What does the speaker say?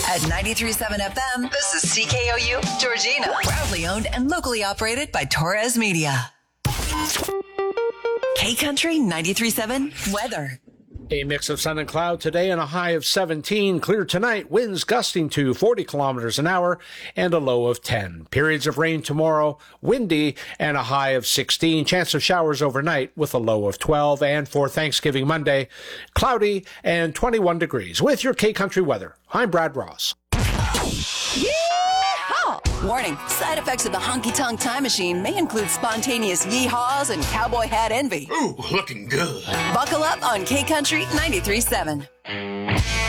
At 93.7 FM, this is CKOU Georgina. Proudly owned and locally operated by Torres Media. K-Country 93.7 weather. A mix of sun and cloud today and a high of 17. Clear tonight, winds gusting to 40 kilometers an hour and a low of 10. Periods of rain tomorrow, windy and a high of 16. Chance of showers overnight with a low of 12. And for Thanksgiving Monday, cloudy and 21 degrees. With your K-Country weather, I'm Brad Ross. Warning, side effects of the honky-tonk time machine may include spontaneous yeehaws and cowboy hat envy. Ooh, looking good. Buckle up on K-Country 93.7.